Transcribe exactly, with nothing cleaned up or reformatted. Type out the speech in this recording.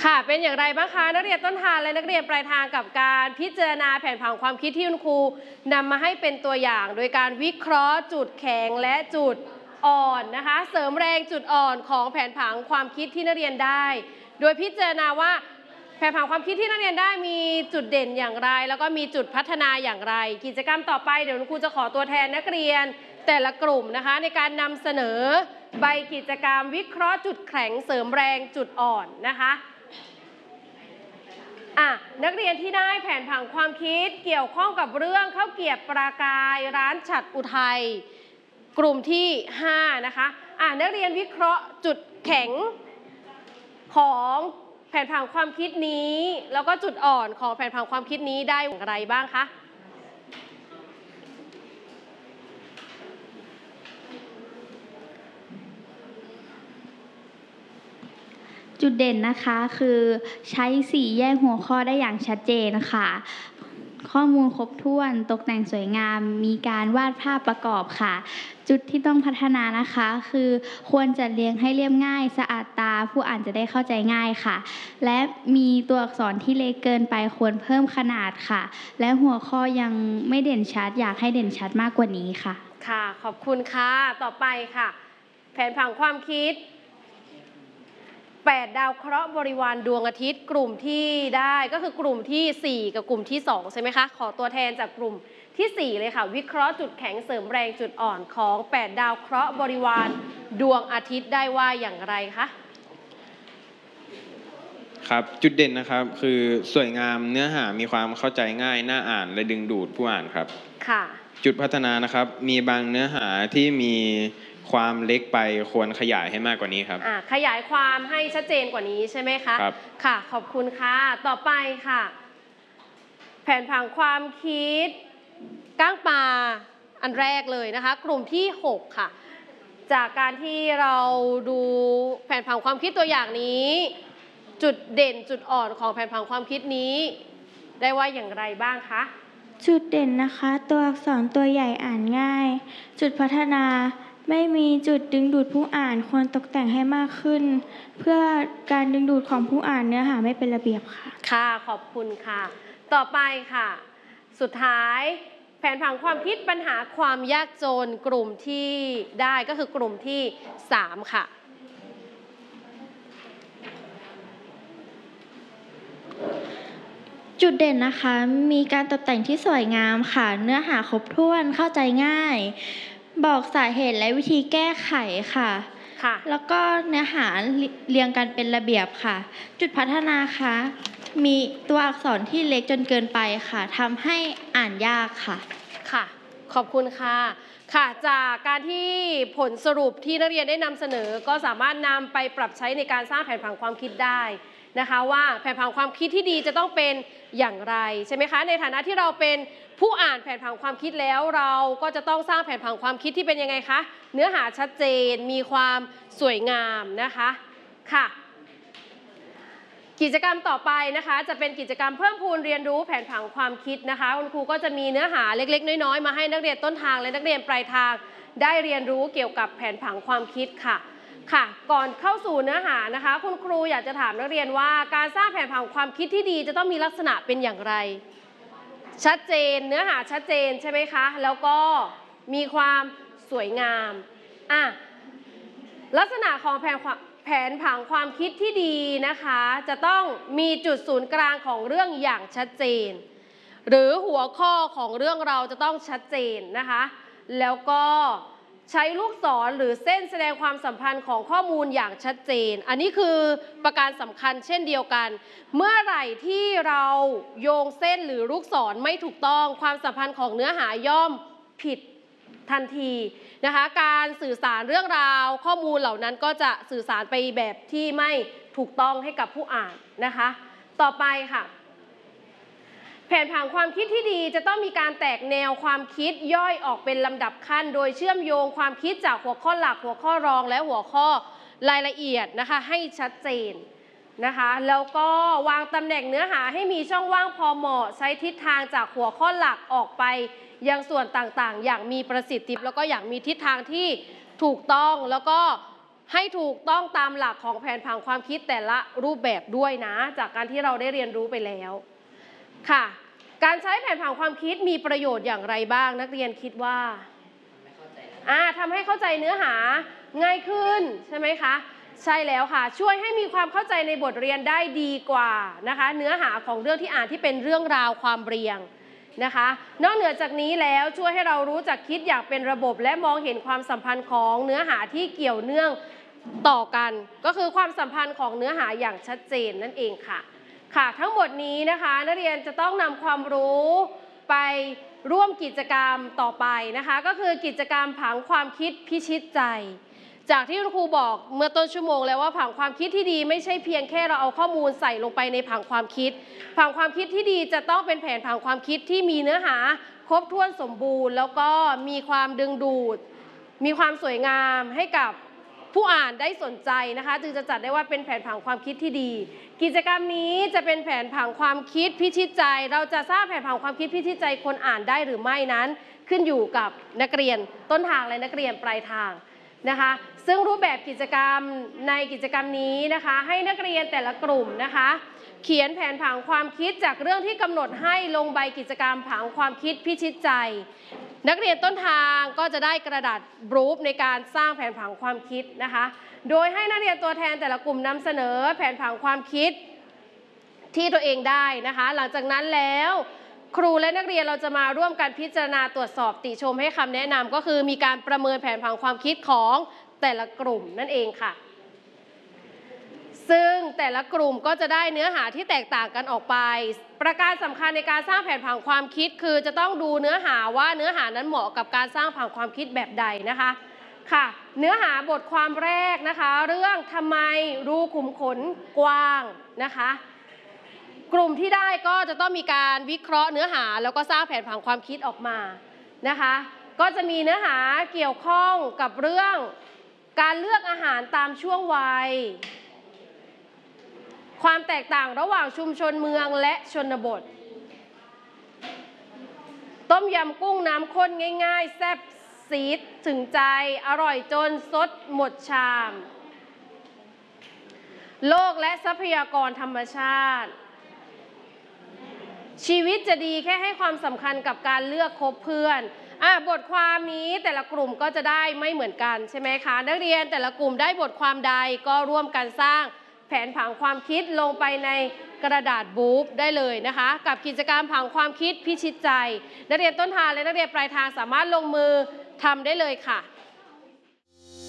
ค่ะเป็นอย่างไรบ้างคะนักเรียนต้นทางและนักเรียนปลายทางกับการพิจารณาแผนผังความคิดที่คุณครูนำมาให้เป็นตัวอย่าง โดยการวิเคราะห์จุดแข็งและจุดอ่อนนะคะเสริมแรงจุดอ่อนของแผนผังความคิดที่นักเรียนได้ โดยพิจารณาว่าแผนผังความคิดที่นักเรียนได้มีจุดเด่นอย่างไรแล้วก็มีจุดพัฒนาอย่างไรกิจกรรมต่อไปเดี๋ยวคุณครูจะขอตัวแทนนักเรียนแต่ละกลุ่มนะคะในการนำเสนอใบกิจกรรมวิเคราะห์จุดแข็งเสริมแรงจุดอ่อนนะคะอ่ะนักเรียนที่ได้แผนผังความคิดเกี่ยวข้องกับเรื่องข้าวเกรียบปรากายร้านฉัตรอุทัยกลุ่มที่ห้านะคะอ่ะนักเรียนวิเคราะห์จุดแข็งของแผนผังความคิดนี้แล้วก็จุดอ่อนของแผนผังความคิดนี้ได้อย่างไรบ้างคะจุดเด่นนะคะคือใช้สีแยกหัวข้อได้อย่างชัดเจนค่ะข้อมูลครบถ้วนตกแต่งสวยงามมีการวาดภาพประกอบค่ะจุดที่ต้องพัฒนานะคะคือควรจัดเรียงให้เรียบง่ายสะอาดตาผู้อ่านจะได้เข้าใจง่ายค่ะและมีตัวอักษรที่เล็กเกินไปควรเพิ่มขนาดค่ะและหัวข้อยังไม่เด่นชัดอยากให้เด่นชัดมากกว่านี้ค่ะค่ะขอบคุณค่ะต่อไปค่ะแผนผังความคิดแปดดาวเคราะห์บริวารดวงอาทิตย์กลุ่มที่ได้ก็คือกลุ่มที่สี่กับกลุ่มที่สองใช่ไหมคะขอตัวแทนจากกลุ่มที่สี่เลยค่ะวิเคราะห์จุดแข็งเสริมแรงจุดอ่อนของแปดดาวเคราะห์บริวารดวงอาทิตย์ได้ว่าอย่างไรคะครับจุดเด่นนะครับคือสวยงามเนื้อหามีความเข้าใจง่ายน่าอ่านและดึงดูดผู้อ่านครับค่ะจุดพัฒนานะครับมีบางเนื้อหาที่มีความเล็กไปควรขยายให้มากกว่านี้ครับอ่าขยายความให้ชัดเจนกว่านี้ใช่ไหมคะครับค่ะขอบคุณค่ะต่อไปค่ะแผนผังความคิดก้างปลาอันแรกเลยนะคะกลุ่มที่หกค่ะจากการที่เราดูแผนผังความคิดตัวอย่างนี้จุดเด่นจุดอ่อนของแผนผังความคิดนี้ได้ว่าอย่างไรบ้างคะจุดเด่นนะคะตัวอักษรตัวใหญ่อ่านง่ายจุดพัฒนาไม่มีจุดดึงดูดผู้อ่านควรตกแต่งให้มากขึ้นเพื่อการดึงดูดของผู้อ่านเนื้อหาไม่เป็นระเบียบค่ะค่ะขอบคุณค่ะต่อไปค่ะสุดท้ายแผนผังความคิดปัญหาความยากจนกลุ่มที่ได้ก็คือกลุ่มที่สามค่ะจุดเด่นนะคะมีการตกแต่งที่สวยงามค่ะเนื้อหาครบถ้วนเข้าใจง่ายบอกสาเหตุและวิธีแก้ไขค่ะค่ะแล้วก็เนื้อหาเรียงกันเป็นระเบียบค่ะจุดพัฒนาค่ะมีตัวอักษรที่เล็กจนเกินไปค่ะทำให้อ่านยากค่ะค่ะขอบคุณค่ะค่ะจากการที่ผลสรุปที่นักเรียนได้นำเสนอก็สามารถนำไปปรับใช้ในการสร้างแผนผังความคิดได้นะคะว่าแผนผังความคิดที่ดีจะต้องเป็นอย่างไรใช่ไหมคะในฐานะที่เราเป็นผู้อ่านแผนผังความคิดแล้วเราก็จะต้องสร้างแผนผังความคิดที่เป็นยังไงคะเนื้อหาชัดเจนมีความสวยงามนะคะค่ะกิจกรรมต่อไปนะคะจะเป็นกิจกรรมเพิ่มพูนเรียนรู้แผนผังความคิดนะคะคุณครูก็จะมีเนื้อหาเล็กๆน้อยๆมาให้นักเรียนต้นทางและนักเรียนปลายทางได้เรียนรู้เกี่ยวกับแผนผังความคิดค่ะค่ะก่อนเข้าสู่เนื้อหานะคะคุณครูอยากจะถามนักเรียนว่าการสร้างแผนผังความคิดที่ดีจะต้องมีลักษณะเป็นอย่างไรชัดเจนเนื้อหาชัดเจนใช่ไหมคะแล้วก็มีความสวยงามอ่ะลักษณะของแผนแผนผังความคิดที่ดีนะคะจะต้องมีจุดศูนย์กลางของเรื่องอย่างชัดเจนหรือหัวข้อของเรื่องเราจะต้องชัดเจนนะคะแล้วก็ใช้ลูกศรหรือเส้นแสดงความสัมพันธ์ของข้อมูลอย่างชัดเจนอันนี้คือประการสำคัญเช่นเดียวกันเมื่อไหร่ที่เราโยงเส้นหรือลูกศรไม่ถูกต้องความสัมพันธ์ของเนื้อหาย่อมผิดทันทีนะคะการสื่อสารเรื่องราวข้อมูลเหล่านั้นก็จะสื่อสารไปแบบที่ไม่ถูกต้องให้กับผู้อ่านนะคะต่อไปค่ะแผนผังความคิดที่ดีจะต้องมีการแตกแนวความคิดย่อยออกเป็นลำดับขั้นโดยเชื่อมโยงความคิดจากหัวข้อหลักหัวข้อรองและหัวข้อรายละเอียดนะคะให้ชัดเจนนะคะแล้วก็วางตำแหน่งเนื้อหาให้มีช่องว่างพอเหมาะใช้ทิศทางจากหัวข้อหลักออกไปยังส่วนต่างๆอย่างมีประสิทธิภาพแล้วก็อย่างมีทิศทางที่ถูกต้องแล้วก็ให้ถูกต้องตามหลักของแผนผังความคิดแต่ละรูปแบบด้วยนะจากการที่เราได้เรียนรู้ไปแล้วค่ะการใช้แผนผังความคิดมีประโยชน์อย่างไรบ้างนักเรียนคิดว่าอ่าทำให้เข้าใจเนื้อหาง่ายขึ้นใช่ไหมคะใช่แล้วค่ะช่วยให้มีความเข้าใจในบทเรียนได้ดีกว่านะคะเนื้อหาของเรื่องที่อ่านที่เป็นเรื่องราวความเรียงนะคะนอกเหนือจากนี้แล้วช่วยให้เรารู้จักคิดอย่างเป็นระบบและมองเห็นความสัมพันธ์ของเนื้อหาที่เกี่ยวเนื่องต่อกันก็คือความสัมพันธ์ของเนื้อหาอย่างชัดเจนนั่นเองค่ะค่ะทั้งหมดนี้นะคะนักเรียนจะต้องนำความรู้ไปร่วมกิจกรรมต่อไปนะคะก็คือกิจกรรมผังความคิดพิชิตใจจากที่คุณครูบอกเมื่อต้นชั่วโมงแล้วว่าผังความคิดที่ดีไม่ใช่เพียงแค่เราเอาข้อมูลใส่ลงไปในผังความคิดผังความคิดที่ดีจะต้องเป็นแผนผังความคิดที่มีเนื้อหาครบถ้วนสมบูรณ์แล้วก็มีความดึงดูดมีความสวยงามให้กับผู้อ่านได้สนใจนะคะจึงจะจัดได้ว่าเป็นแผนผังความคิดที่ดีกิจกรรมนี้จะเป็นแผนผังความคิดพิชิตใจเราจะสร้างแผนผังความคิดพิชิตใจคนอ่านได้หรือไม่นั้นขึ้นอยู่กับนักเรียนต้นทางและนักเรียนปลายทางนะคะซึ่งรูปแบบกิจกรรมในกิจกรรมนี้นะคะให้นักเรียนแต่ละกลุ่มนะคะเขียนแผนผังความคิดจากเรื่องที่กำหนดให้ลงใบกิจกรรมผังความคิดพิชิตใจนักเรียนต้นทางก็จะได้กระดาษบรูฟในการสร้างแผนผังความคิดนะคะโดยให้นักเรียนตัวแทนแต่ละกลุ่มนำเสนอแผนผังความคิดที่ตัวเองได้นะคะหลังจากนั้นแล้วครูและนักเรียนเราจะมาร่วมกันพิจารณาตรวจสอบติชมให้คำแนะนำก็คือมีการประเมินแผนผังความคิดของแต่ละกลุ่มนั่นเองค่ะซึ่งแต่ละกลุ่มก็จะได้เนื้อหาที่แตกต่างกันออกไปประการสำคัญในการสร้างแผนผังความคิดคือจะต้องดูเนื้อหาว่าเนื้อหานั้นเหมาะกับการสร้างผังความคิดแบบใดนะคะค่ะเนื้อหาบทความแรกนะคะเรื่องทำไมรูขุมขนกว้างนะคะกลุ่มที่ได้ก็จะต้องมีการวิเคราะห์เนื้อหาแล้วก็สร้างแผนผังความคิดออกมานะคะก็จะมีเนื้อหาเกี่ยวข้องกับเรื่องการเลือกอาหารตามช่วงวัยความแตกต่างระหว่างชุมชนเมืองและชนบทต้มยำกุ้งน้ำข้นง่ายๆแซ่บซีดถึงใจอร่อยจนซดหมดชามโลกและทรัพยากรธรรมชาติชีวิตจะดีแค่ให้ความสำคัญกับการเลือกคบเพื่อนอ่ะบทความนี้แต่ละกลุ่มก็จะได้ไม่เหมือนกันใช่ไหมคะนักเรียนแต่ละกลุ่มได้บทความใดก็ร่วมกันสร้างแผนผังความคิดลงไปในกระดาษบูฟได้เลยนะคะกับกิจกรรมผังความคิดพิชิตใจนักเรียนต้นทางและนักเรียนปลายทางสามารถลงมือทำได้เลยค่ะ